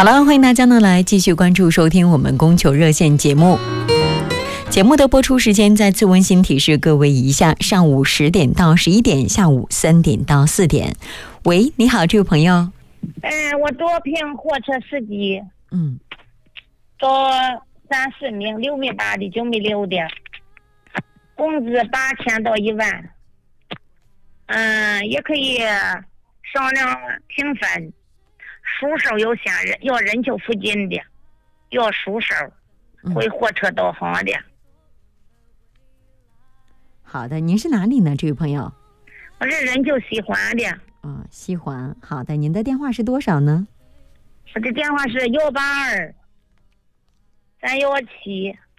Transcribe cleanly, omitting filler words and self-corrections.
好了，欢迎大家呢来继续关注收听我们供求热线节目。节目的播出时间再次温馨提示各位一下：上午10点到11点，下午3点到4点。喂，你好，这位朋友。 我招聘货车司机。招3、4名，6米8的，9米6的，工资8000到1万。也可以商量平分。熟手有闲人，要任丘附近的，要熟手，会货车导航的。 好的，您是哪里呢，这位朋友？ 我是任丘西环的。 西环。好的，您的电话是多少呢？ 我的电话是